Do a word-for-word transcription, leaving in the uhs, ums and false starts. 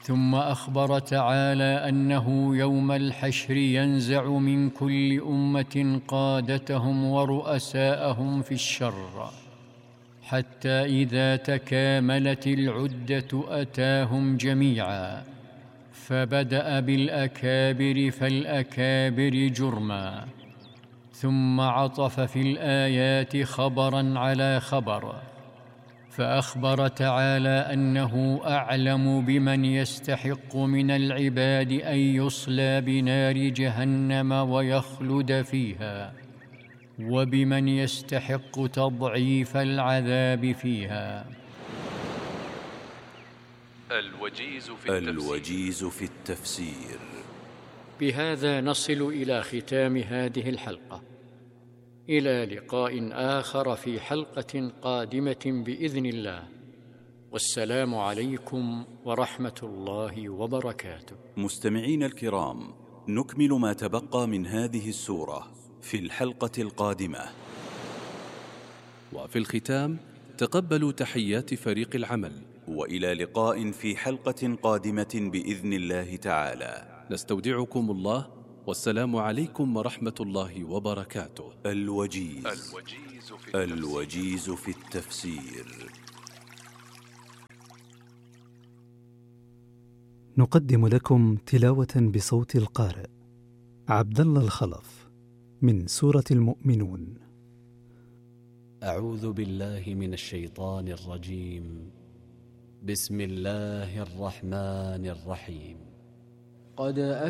ثم أخبر تعالى أنه يوم الحشر ينزع من كل أمة قادتهم ورؤساءهم في الشر، حتى إذا تكاملت العدة أتاهم جميعا، فبدأ بالأكابر فالأكابر جرما، ثم عطف في الآيات خبرا على خبر، فأخبر تعالى أنه أعلم بمن يستحق من العباد أن يصلى بنار جهنم ويخلد فيها، وبمن يستحق تضعيف العذاب فيها. الوجيز في التفسير, الوجيز في التفسير. بهذا نصل إلى ختام هذه الحلقة، إلى لقاء آخر في حلقة قادمة بإذن الله، والسلام عليكم ورحمة الله وبركاته. مستمعين الكرام، نكمل ما تبقى من هذه السورة في الحلقة القادمة. وفي الختام تقبلوا تحيات فريق العمل، وإلى لقاء في حلقة قادمة بإذن الله تعالى. نستودعكم الله، والسلام عليكم ورحمة الله وبركاته. الوجيز, الوجيز, في, التفسير. الوجيز في التفسير. نقدم لكم تلاوة بصوت القارئ عبد الله الخلف من سورة المؤمنون. أعوذ بالله من الشيطان الرجيم. بسم الله الرحمن الرحيم. قد